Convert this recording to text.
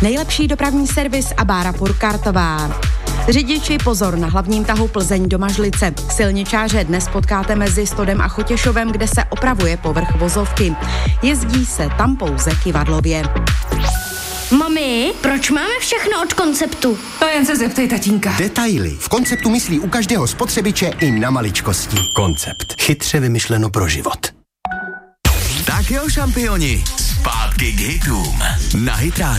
Nejlepší dopravní servis a Bára Purkartová. Řidiči, pozor na hlavním tahu Plzeň do Mažlice. Silničáře dnes potkáte mezi Stodem a Chotěšovem, kde se opravuje povrch vozovky. Jezdí se tam pouze kyvadlově. Mami, proč máme všechno od Konceptu? To jen se zeptej tatínka. Detaily. V Konceptu myslí u každého spotřebiče i na maličkosti. Koncept. Chytře vymyšleno pro život. Tak jo, šampioni, zpátky k hitům na Hit Radio.